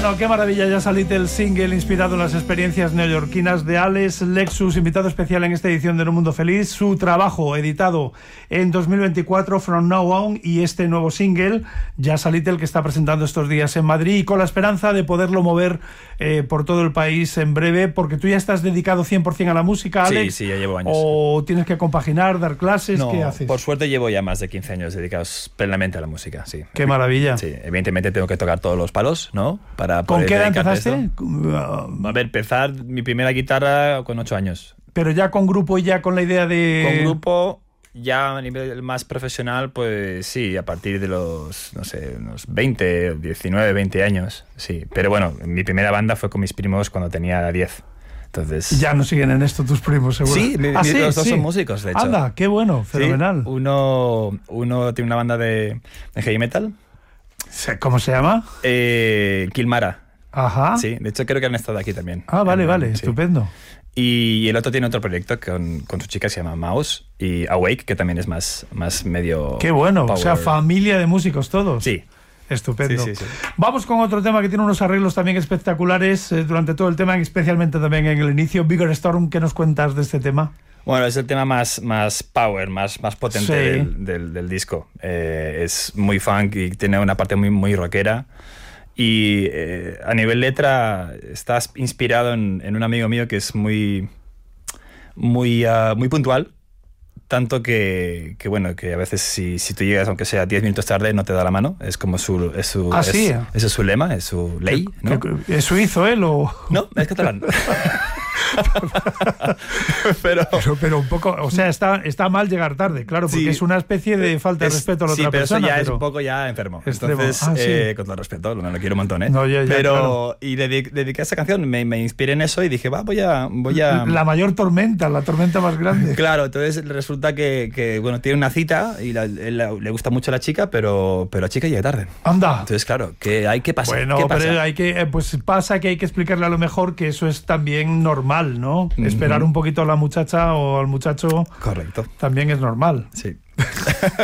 Bueno, qué maravilla, ya salite el single inspirado en las experiencias neoyorquinas de Alex Lexus, invitado especial en esta edición de No Mundo Feliz. Su trabajo editado en 2024, From Now On, y este nuevo single, Ya salite, el que está presentando estos días en Madrid, y con la esperanza de poderlo mover por todo el país en breve, porque tú ya estás dedicado 100% a la música, Alex. Sí, ya llevo años. ¿O tienes que compaginar, dar clases? No, ¿qué haces? por suerte llevo ya más de 15 años dedicados plenamente a la música, sí. Qué maravilla. Sí, evidentemente tengo que tocar todos los palos, ¿no? Para ¿Con poder qué edad dedicarte a empezaste? esto. A ver, empezar mi primera guitarra con 8 años. Pero ya con grupo y ya con la idea de... Con grupo, ya a nivel más profesional, pues sí, a partir de los, no sé, unos 20, 19, 20 años, sí. Pero bueno, mi primera banda fue con mis primos cuando tenía 10. Entonces... Ya no siguen en esto tus primos, seguro. Sí, ¿sí? los dos son músicos, de hecho. Anda, qué bueno, fenomenal. Sí, uno tiene una banda de heavy metal. ¿Cómo se llama? Kilmara. Ajá. Sí, de hecho creo que han estado aquí también. Ah, vale, sí. estupendo. Y el otro tiene otro proyecto con su chica, se llama Mouse, y Awake, que también es más medio... Qué bueno, power. O sea, familia de músicos todos. Sí. Estupendo. Sí. Vamos con otro tema que tiene unos arreglos también espectaculares durante todo el tema, especialmente también en el inicio. Bigger Storm, ¿qué nos cuentas de este tema? Bueno, es el tema más power, más potente Sí. del disco. Es muy funk y tiene una parte muy rockera. Y a nivel letra está inspirado en un amigo mío que es muy puntual. Tanto que bueno, que a veces si tú llegas, aunque sea 10 minutos tarde, no te da la mano. Es como sí. Ese es su lema, es su ley, ¿no? ¿Es suizo él o...? No, es catalán. pero un poco, o sea, está mal llegar tarde, claro, porque es una especie de falta de respeto a la otra persona. Sí, pero eso ya es un poco ya enfermo. Extremo. Entonces, con todo respeto, lo quiero un montón, ¿eh? No, ya, pero, claro. Y dediqué a esa canción, me inspiré en eso y dije, voy a... La mayor tormenta, la tormenta más grande. Claro, entonces resulta que bueno, tiene una cita y le gusta mucho a la chica, pero la chica llega tarde. Anda. Entonces, claro, ¿qué pasa? Bueno, ¿Qué pasa? pero pasa que hay que explicarle a lo mejor que eso es también normal, ¿no? Esperar un poquito a la muchacha o al muchacho. Correcto. También es normal. Sí.